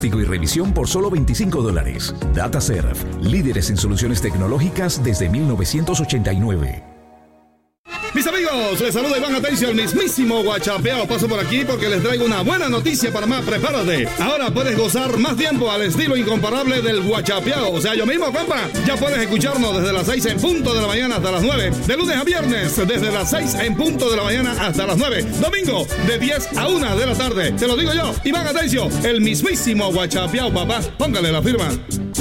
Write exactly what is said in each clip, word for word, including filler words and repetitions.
y revisión por solo veinticinco dólares. DataServe, líderes en soluciones tecnológicas desde mil novecientos ochenta y nueve. Mis amigos, les saluda Iván Atencio, el mismísimo Guachapeao. Paso por aquí porque les traigo una buena noticia para más. Prepárate. Ahora puedes gozar más tiempo al estilo incomparable del Guachapeao. O sea, yo mismo, compa. Ya puedes escucharnos desde las seis en punto de la mañana hasta las nueve. De lunes a viernes, desde las seis en punto de la mañana hasta las nueve. Domingo, de diez a una de la tarde. Te lo digo yo, Iván Atencio, el mismísimo Guachapeao, papá. Póngale la firma.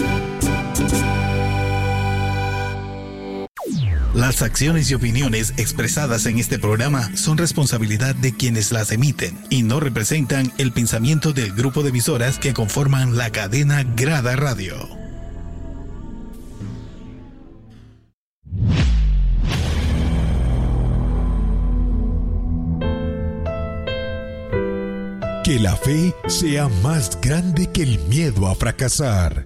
Las acciones y opiniones expresadas en este programa son responsabilidad de quienes las emiten y no representan el pensamiento del grupo de emisoras que conforman la cadena Grada Radio. Que la fe sea más grande que el miedo a fracasar.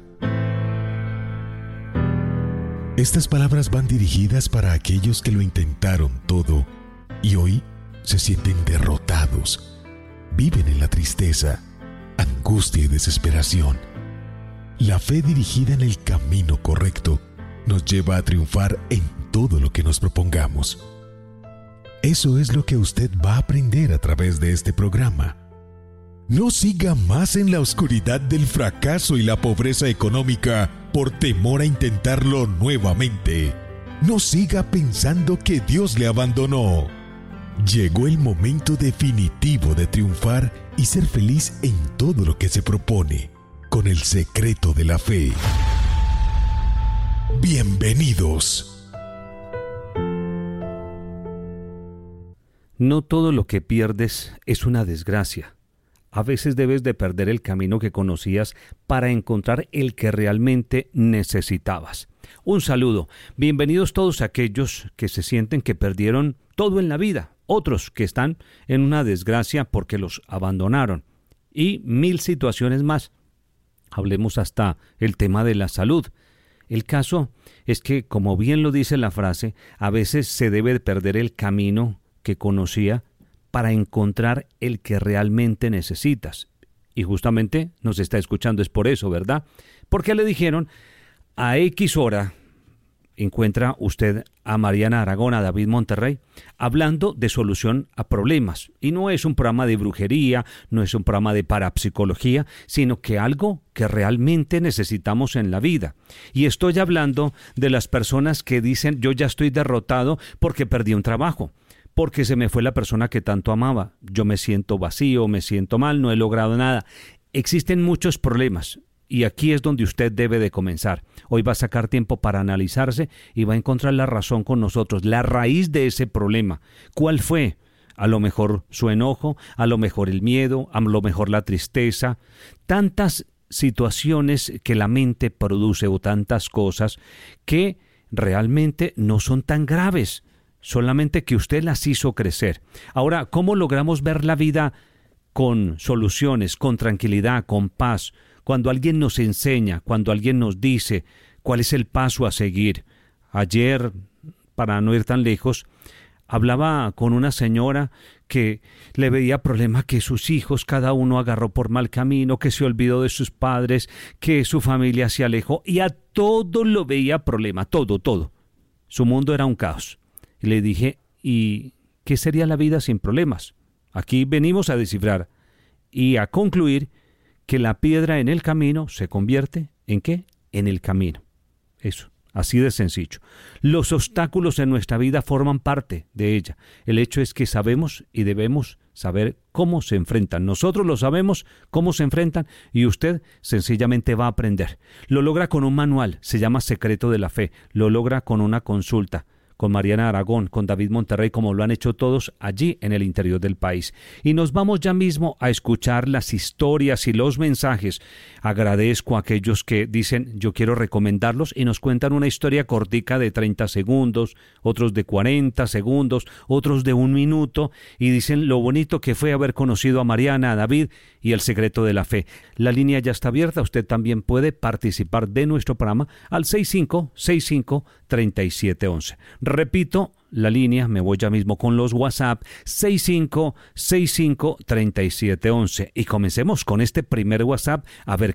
Estas palabras van dirigidas para aquellos que lo intentaron todo y hoy se sienten derrotados. Viven en la tristeza, angustia y desesperación. La fe dirigida en el camino correcto nos lleva a triunfar en todo lo que nos propongamos. Eso es lo que usted va a aprender a través de este programa. No siga más en la oscuridad del fracaso y la pobreza económica por temor a intentarlo nuevamente. No siga pensando que Dios le abandonó. Llegó el momento definitivo de triunfar y ser feliz en todo lo que se propone, con el secreto de la fe. Bienvenidos. No todo lo que pierdes es una desgracia. A veces debes de perder el camino que conocías para encontrar el que realmente necesitabas. Un saludo. Bienvenidos todos aquellos que se sienten que perdieron todo en la vida. Otros que están en una desgracia porque los abandonaron. Y mil situaciones más. Hablemos hasta el tema de la salud. El caso es que, como bien lo dice la frase, a veces se debe de perder el camino que conocía para encontrar el que realmente necesitas. Y justamente nos está escuchando es por eso, ¿verdad? Porque le dijeron, a X hora encuentra usted a Mariana Aragón, a David Monterrey, hablando de solución a problemas. Y no es un programa de brujería, no es un programa de parapsicología, sino que algo que realmente necesitamos en la vida. Y estoy hablando de las personas que dicen, yo ya estoy derrotado porque perdí un trabajo, porque se me fue la persona que tanto amaba. Yo me siento vacío, me siento mal, no he logrado nada. Existen muchos problemas y aquí es donde usted debe de comenzar. Hoy va a sacar tiempo para analizarse y va a encontrar la razón con nosotros, la raíz de ese problema. ¿Cuál fue? A lo mejor su enojo, a lo mejor el miedo, a lo mejor la tristeza. Tantas situaciones que la mente produce o tantas cosas que realmente no son tan graves. Solamente que usted las hizo crecer. Ahora, ¿cómo logramos ver la vida con soluciones, con tranquilidad, con paz? Cuando alguien nos enseña, cuando alguien nos dice cuál es el paso a seguir. Ayer, para no ir tan lejos, hablaba con una señora que le veía problema que sus hijos, cada uno agarró por mal camino, que se olvidó de sus padres, que su familia se alejó y a todo lo veía problema, todo, todo. Su mundo era un caos. Y le dije, ¿y qué sería la vida sin problemas? Aquí venimos a descifrar y a concluir que la piedra en el camino se convierte ¿en qué? En el camino. Eso, así de sencillo. Los obstáculos en nuestra vida forman parte de ella. El hecho es que sabemos y debemos saber cómo se enfrentan. Nosotros lo sabemos, cómo se enfrentan, y usted sencillamente va a aprender. Lo logra con un manual, se llama Secreto de la Fe. Lo logra con una consulta con Mariana Aragón, con David Monterrey, como lo han hecho todos allí en el interior del país. Y nos vamos ya mismo a escuchar las historias y los mensajes. Agradezco a aquellos que dicen, yo quiero recomendarlos, y nos cuentan una historia cortica de treinta segundos, otros de cuarenta segundos, otros de un minuto, y dicen lo bonito que fue haber conocido a Mariana, a David y el secreto de la fe. La línea ya está abierta, usted también puede participar de nuestro programa al seis cinco seis cinco, tres siete uno uno. Repito, la línea, me voy ya mismo con los WhatsApp seis cinco seis cinco, tres siete uno uno y comencemos con este primer WhatsApp a ver